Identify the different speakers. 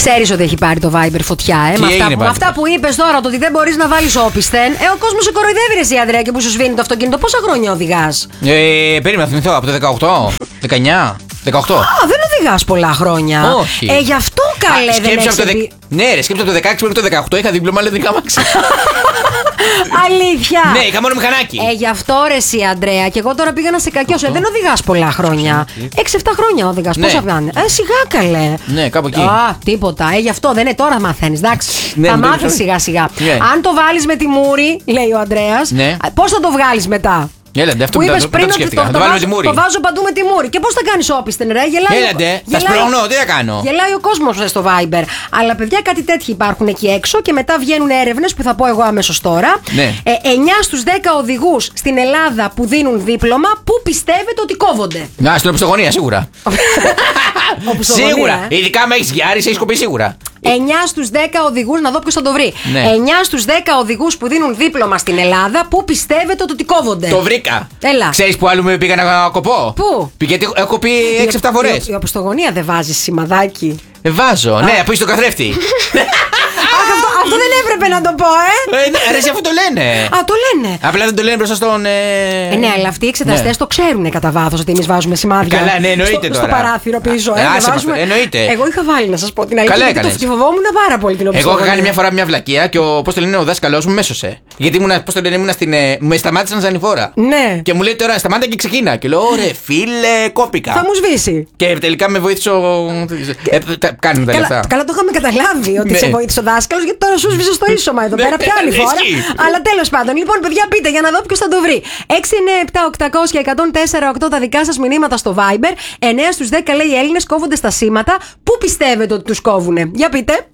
Speaker 1: Ξέρεις ότι έχει πάρει το Viber φωτιά, με αυτά που είπες τώρα, το ότι δεν μπορείς να βάλεις όπισθεν. Ο κόσμος σε κοροϊδεύει, ρε εσύ, Ανδρέα, και που σου σβήνει το αυτοκίνητο. Πόσα χρόνια οδηγάς?
Speaker 2: Περίμενα, θυμηθώ, από το 18, 19, 18.
Speaker 1: Δεν οδηγάς πολλά χρόνια.
Speaker 2: Όχι.
Speaker 1: Γι' αυτό καλέ δεν έχεις.
Speaker 2: Ναι, ρε, σκέψου από το 16 μέχρι το 18 είχα δίπλωμα, αλλά δεν είχα αμάξι.
Speaker 1: Αλήθεια.
Speaker 2: Ναι, είχα μόνο μηχανάκι.
Speaker 1: Γι' αυτό ρε εσύ, Ανδρέα, και εγώ τώρα πήγα να σε κακιώσω. Δεν οδηγάς πολλά χρόνια. 6-7 χρόνια οδηγάς. Πόσα πάνε? Σιγά καλέ.
Speaker 2: Ναι, κάπου εκεί.
Speaker 1: Τίποτα. Γι' αυτό δεν είναι τώρα μαθαίνεις. Εντάξει.
Speaker 2: Ναι,
Speaker 1: θα μάθεις σιγά σιγά.
Speaker 2: Ναι.
Speaker 1: Αν το βάλεις με τη μούρη, λέει ο Ανδρέας,
Speaker 2: ναι.
Speaker 1: πώς θα το βγάλεις μετά?
Speaker 2: Έλαντε, αυτό που είπες πριν ότι το
Speaker 1: βάζω παντού με τη μούρη. Και πώς θα κάνεις όπισθεν, ρε?
Speaker 2: Έλαντε, θα σπρώχνω, τι θα κάνω.
Speaker 1: Γελάει ο κόσμος στο Viber. Αλλά παιδιά, κάτι τέτοιοι υπάρχουν εκεί έξω και μετά βγαίνουν έρευνες που θα πω εγώ αμέσως τώρα.
Speaker 2: Ναι.
Speaker 1: 9 στους 10 οδηγούς στην Ελλάδα που δίνουν δίπλωμα, πού πιστεύετε ότι κόβονται?
Speaker 2: Να, στην οπισθογωνία, σίγουρα. Σίγουρα. Ειδικά με έχεις γιάρει, σε έχεις κοπεί σίγουρα.
Speaker 1: 9 στους 10 οδηγούς, να δω ποιος θα το βρει.
Speaker 2: Ναι.
Speaker 1: 9 στους 10 οδηγούς που δίνουν δίπλωμα στην Ελλάδα, πού πιστεύετε ότι κόβονται?
Speaker 2: Το βρήκα.
Speaker 1: Έλα.
Speaker 2: Ξέρεις που άλλο με πήγα να κοπώ?
Speaker 1: Πού?
Speaker 2: Γιατί έχω πει 6-7 φορές.
Speaker 1: Η οπισθογωνία δεν βάζεις σημαδάκι?
Speaker 2: Βάζω, ναι, που είσαι το καθρέφτη.
Speaker 1: Αυτό δεν έπρεπε να το πω,
Speaker 2: Ρε, εσύ, αφού το λένε.
Speaker 1: Το λένε.
Speaker 2: Απλά δεν το λένε μπροστά στον.
Speaker 1: Ναι, αλλά αυτοί οι εξεταστές το ξέρουν κατά βάθος ότι εμείς βάζουμε σημάδια.
Speaker 2: Καλά, ναι, εννοείται τώρα.
Speaker 1: Στο παράθυρο πίσω,
Speaker 2: εννοείται.
Speaker 1: Εγώ είχα βάλει, να σας πω την αλήθεια.
Speaker 2: Καλά,
Speaker 1: και φοβόμουν πάρα πολύ την οπισθογωνία.
Speaker 2: Εγώ είχα κάνει μια φορά μια βλακεία και ο δάσκαλός μου μέσωσε. Γιατί ήμουν στην. Με σταμάτησαν ζανηφόρα.
Speaker 1: Ναι.
Speaker 2: Και μου λέει τώρα σταμάτα και ξεκίνα. Και λέω, ρε φίλε, κόπηκα.
Speaker 1: Θα μου σβήσει.
Speaker 2: Και τελικά με βοήθησε Κάνουμε τα λεφτά.
Speaker 1: Καλά, το είχαμε καταλάβει ότι σε βοήθησε ο δάσκαλος, γιατί τώρα σου σβήσε στο ίσωμα εδώ πέρα. Ποια άλλη φορά. Αλλά τέλος πάντων, λοιπόν, παιδιά, πείτε για να δω ποιος θα το βρει. 697-800-1048 τα δικά σας μηνύματα στο Viber. 9 στους 10 λέει οι Έλληνες κόβονται στα σήματα. Πού πιστεύετε ότι τους κόβουνε? Για πείτε.